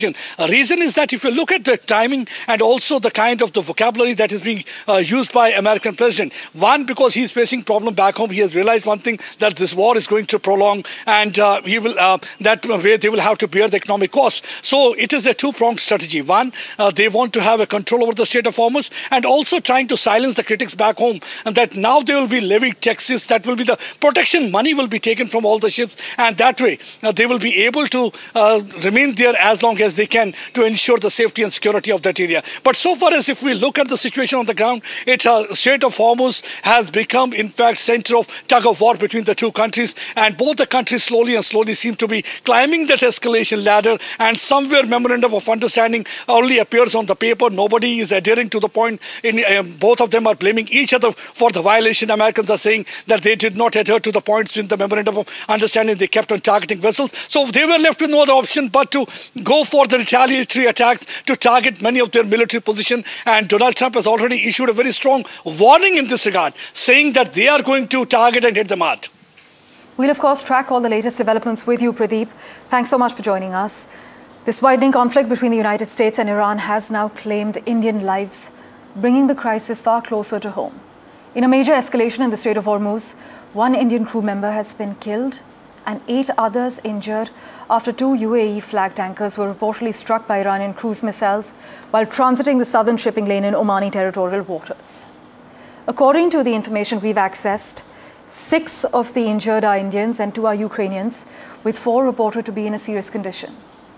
Reason is that if you look at the timing and also the kind of the vocabulary that is being used by American president, one, because he's facing problem back home, he has realized one thing, that this war is going to prolong, and he will that way they will have to bear the economic cost. So it is a two-pronged strategy. One, they want to have a control over the Strait of Hormuz, and also trying to silence the critics back home, and that now they will be levying taxes. That will be the protection money will be taken from all the ships, and that way they will be able to remain there as long as they can to ensure the safety and security of that area. But so far as if we look at the situation on the ground, it's Strait of Hormuz has become in fact center of tug of war between the two countries, and both the countries slowly seem to be climbing that escalation ladder, and somewhere memorandum of understanding only appears on the paper. Nobody is adhering to the point. Both of them are blaming each other for the violation. Americans are saying that they did not adhere to the points in the memorandum of understanding. They kept on targeting vessels, so they were left with no other option but to go for the retaliatory attacks to target many of their military positions. And Donald Trump has already issued a very strong warning in this regard, saying that they are going to target and hit them hard. We'll of course track all the latest developments with you, Pradeep. Thanks so much for joining us. This widening conflict between the United States and Iran has now claimed Indian lives, bringing the crisis far closer to home. In a major escalation in the Strait of Hormuz, one Indian crew member has been killed and 8 others injured after 2 UAE flag tankers were reportedly struck by Iranian cruise missiles while transiting the southern shipping lane in Omani territorial waters. According to the information we've accessed, 6 of the injured are Indians and 2 are Ukrainians, with 4 reported to be in a serious condition.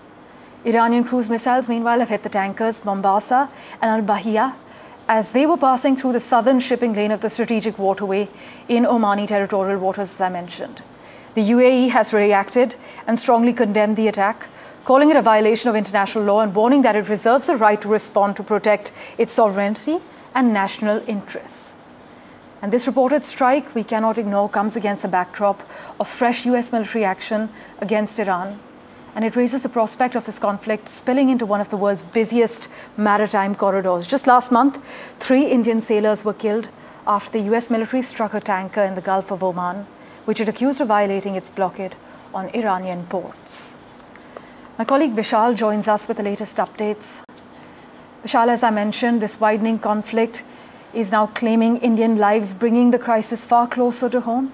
Iranian cruise missiles, meanwhile, have hit the tankers Mombasa and Al-Bahia as they were passing through the southern shipping lane of the strategic waterway in Omani territorial waters, as I mentioned. The UAE has reacted and strongly condemned the attack, calling it a violation of international law and warning that it reserves the right to respond to protect its sovereignty and national interests. And this reported strike, we cannot ignore, comes against the backdrop of fresh US military action against Iran. And it raises the prospect of this conflict spilling into one of the world's busiest maritime corridors. Just last month, 3 Indian sailors were killed after the US military struck a tanker in the Gulf of Oman, which it accused of violating its blockade on Iranian ports. My colleague Vishal joins us with the latest updates. Vishal, as I mentioned, this widening conflict is now claiming Indian lives, bringing the crisis far closer to home.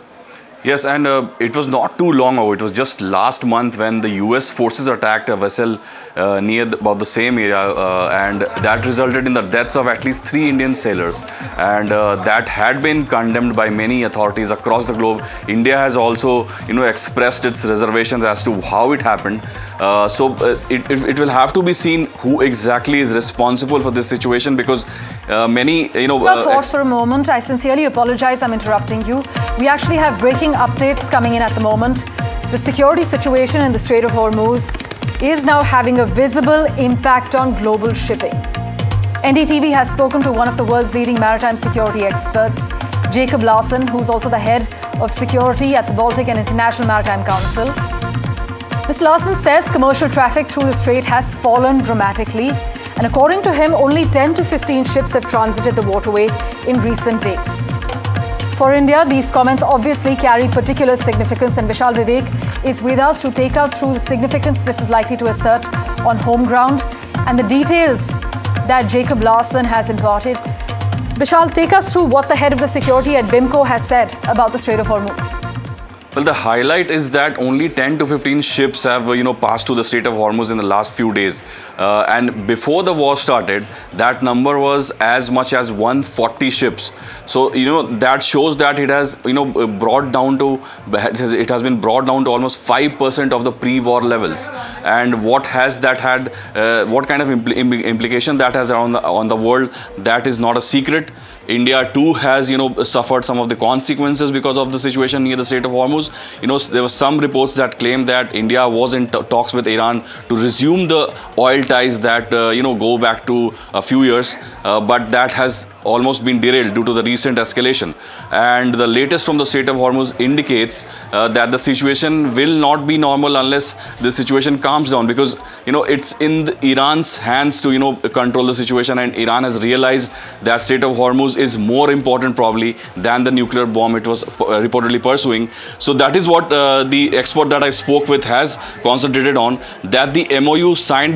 Yes, and it was not too long ago. It was just last month when the US forces attacked a vessel near about the same area, and that resulted in the deaths of at least 3 Indian sailors. And that had been condemned by many authorities across the globe. India has also, expressed its reservations as to how it happened. So it will have to be seen who exactly is responsible for this situation, because many, Well, pause for a moment. I sincerely apologize. I'm interrupting you. We actually have breaking updates coming in at the moment. The security situation in the Strait of Hormuz is now having a visible impact on global shipping. NDTV has spoken to one of the world's leading maritime security experts, Jacob Larson, who's also the head of security at the Baltic and International Maritime Council. Mr. Larson says commercial traffic through the strait has fallen dramatically, and according to him, only 10 to 15 ships have transited the waterway in recent days. For India, these comments obviously carry particular significance, and Vishal Vivek is with us to take us through the significance this is likely to assert on home ground and the details that Jacob Larson has imparted. Vishal, take us through what the head of the security at BIMCO has said about the Strait of Hormuz. Well, the highlight is that only 10 to 15 ships have, passed through the Strait of Hormuz in the last few days. And before the war started, that number was as much as 140 ships. So, that shows that it has, brought down to, it has been brought down to almost 5% of the pre-war levels. And what has that had, what kind of implication that has on the world, that is not a secret. India too has, suffered some of the consequences because of the situation near the Strait of Hormuz. There were some reports that claimed that India was in talks with Iran to resume the oil ties that, go back to a few years. But that has almost been derailed due to the recent escalation. And the latest from the Strait of Hormuz indicates that the situation will not be normal unless the situation calms down, because, it's in Iran's hands to, control the situation, and Iran has realized that Strait of Hormuz Hormuz is more important probably than the nuclear bomb it was reportedly pursuing. So that is what the expert that I spoke with has concentrated on, that the MOU signed